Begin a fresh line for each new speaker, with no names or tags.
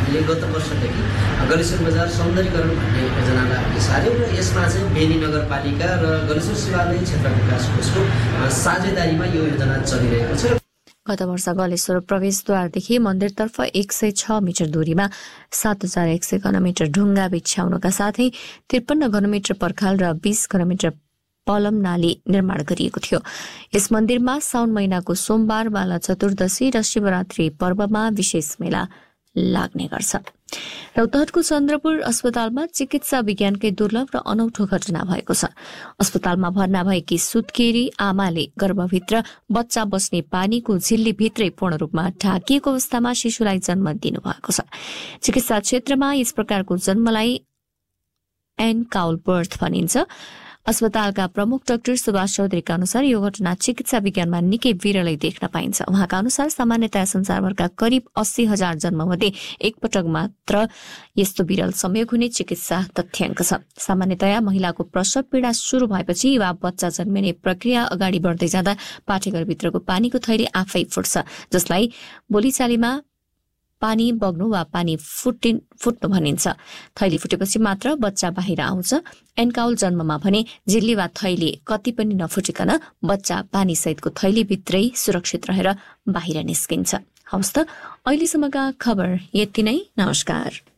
हामीले गत वर्षदेखि गलेश्वर बजार सौन्दर्यीकरण भन्ने योजनालाई अघि सार्यौँ र यसमा चाहिँ बेनी नगरपालिका र गलेश्वर शिवालय क्षेत्र विकास कोषको साझेदारीमा यो योजना चलिरहेको छ।
गत वर्ष गलेश्वर प्रवेशद्वारदेखि मन्दिरतर्फ 106 मिटर दूरीमा 7100 घनमिटर ढुङ्गा बिछ्याउनका साथै 53 घनमिटर पर्खाल र 20 घनमिटर पलम नाली निर्माण गरिएको थियो। यस मन्दिरमा साउन महिनाको सोमबार, बाला चतुर्दशी र शिवरात्रि पर्वमा विशेष मेला लाग्ने गर्छ। रौतहटको चन्द्रपुर अस्पतालमा चिकित्सा विज्ञानकै दुर्लभ र अनौठो घटना भएको छ। अस्पतालमा भर्ना भएकी सुत्केरी आमाले गर्भभित्र बच्चा बस्ने पानीको झिल्ली भित्रै पूर्ण रूपमा ढाकिएको अवस्थामा शिशुलाई जन्म दिनुभएको छ। चिकित्सा क्षेत्रमा यस प्रकारको जन्मलाई एनकाउल बर्थ भनिन्छ। अस्पतालका प्रमुख डाक्टर सुभाष चौधरीका अनुसार यो घटना चिकित्सा विज्ञानमा निकै विरलै देख्न पाइन्छ। उहाँका अनुसार सामान्यतया संसारभरका करिब 80,000 जन्ममध्ये एकपटक मात्र यस्तो विरल संयोग हुने चिकित्सा तथ्याङ्क छ। सामान्यतया महिलाको प्रसव पीडा शुरू भएपछि वा बच्चा जन्मिने प्रक्रिया अगाडि बढ्दै जाँदा पाठेघरभित्रको पानीको थैली आफै फुट्छ, जसलाई बोलीचालीमा पानी बग्नु वा पानी फुट्नु भनिन्छ। थैली फुटेपछि मात्र बच्चा बाहिर आउँछ। एनकाउल जन्ममा भने झिल्ली वा थैली कति पनि नफुटिकन बच्चा पानी सहितको थैलीभित्रै सुरक्षित रहेर बाहिर निस्किन्छ। हवस् त, अहिलेसम्मका खबर यति नै। नमस्कार।